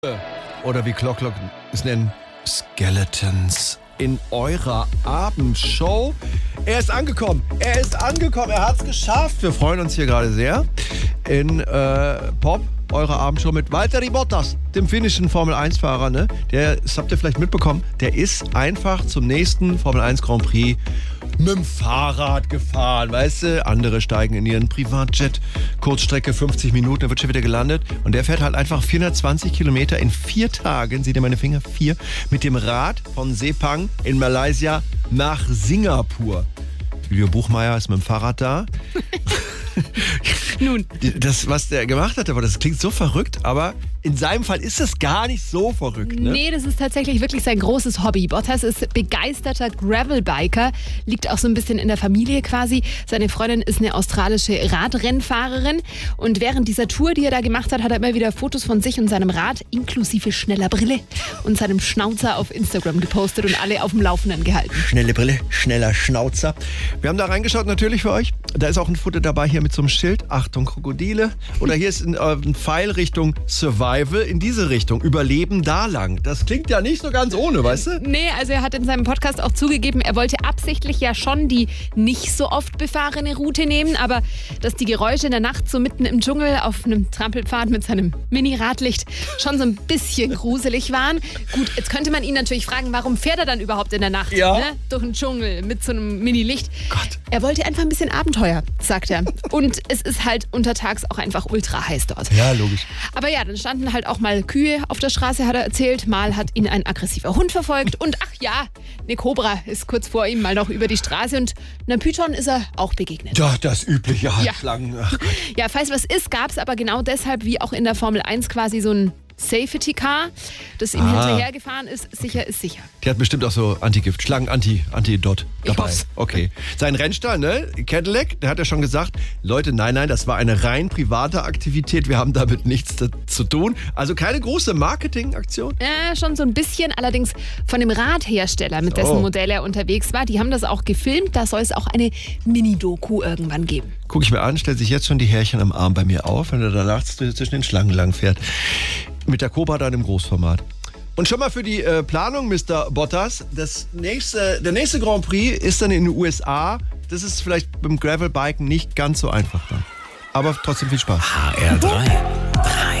Oder wie Clock es nennen, Skeletons in eurer Abendshow. Er ist angekommen, er hat es geschafft. Wir freuen uns hier gerade sehr in Pop, eure Abendshow mit Valtteri Bottas, dem finnischen Formel-1-Fahrer. Ne? Das habt ihr vielleicht mitbekommen, der ist einfach zum nächsten Formel-1 Grand Prix mit dem Fahrrad gefahren, weißt du? Andere steigen in ihren Privatjet, Kurzstrecke 50 Minuten, dann wird schon wieder gelandet. Und der fährt halt einfach 420 Kilometer in 4 Tagen, seht ihr meine Finger, 4, mit dem Rad von Sepang in Malaysia nach Singapur. Julio Buchmeier ist mit dem Fahrrad da. Nun. Das, was der gemacht hat, aber das klingt so verrückt, aber in seinem Fall ist es gar nicht so verrückt, ne? Nee, das ist tatsächlich wirklich sein großes Hobby. Bottas ist begeisterter Gravelbiker, liegt auch so ein bisschen in der Familie quasi. Seine Freundin ist eine australische Radrennfahrerin und während dieser Tour, die er da gemacht hat, hat er immer wieder Fotos von sich und seinem Rad inklusive schneller Brille und seinem Schnauzer auf Instagram gepostet und alle auf dem Laufenden gehalten. Schnelle Brille, schneller Schnauzer. Wir haben da reingeschaut natürlich für euch. Da ist auch ein Foto dabei hier mit so einem Schild. Achtung, Krokodile. Oder hier ist ein Pfeil Richtung Survival. In diese Richtung. Überleben da lang. Das klingt ja nicht so ganz ohne, weißt du? Nee, also er hat in seinem Podcast auch zugegeben, er wollte absichtlich ja schon die nicht so oft befahrene Route nehmen, aber dass die Geräusche in der Nacht so mitten im Dschungel auf einem Trampelpfad mit seinem Mini-Radlicht schon so ein bisschen gruselig waren. Gut, jetzt könnte man ihn natürlich fragen, warum fährt er dann überhaupt in der Nacht, ja, ne? Durch den Dschungel mit so einem Mini-Licht. Gott. Er wollte einfach ein bisschen Abenteuer, sagt er. Und es ist halt untertags auch einfach ultra heiß dort. Ja, logisch. Aber ja, dann standen halt auch mal Kühe auf der Straße, hat er erzählt. Mal hat ihn ein aggressiver Hund verfolgt. Und ach ja, eine Kobra ist kurz vor ihm mal noch über die Straße. Und einem Python ist er auch begegnet. Ja, das übliche halt ja. Schlangen. Ach Gott. Ja, falls was ist, gab es aber genau deshalb, wie auch in der Formel 1 quasi so ein Safety Car, das ihm hinterhergefahren ist. Sicher ist sicher. Die hat bestimmt auch so Antigift, Schlangen, Antidot dabei. hoff's. Okay. Sein Rennstall, ne? Cadillac, der hat ja schon gesagt, Leute, nein, das war eine rein private Aktivität. Wir haben damit nichts zu tun. Also keine große Marketingaktion. Ja, schon so ein bisschen. Allerdings von dem Radhersteller, mit dessen Modell er unterwegs war. Die haben das auch gefilmt. Da soll es auch eine Mini-Doku irgendwann geben. Guck ich mir an, stellt sich jetzt schon die Härchen am Arm bei mir auf, wenn er da nachts zwischen den Schlangen lang fährt. Mit der Cobra dann im Großformat. Und schon mal für die Planung, Mr. Bottas. Der nächste Grand Prix ist dann in den USA. Das ist vielleicht beim Gravelbiken nicht ganz so einfach dann. Aber trotzdem viel Spaß. HR3.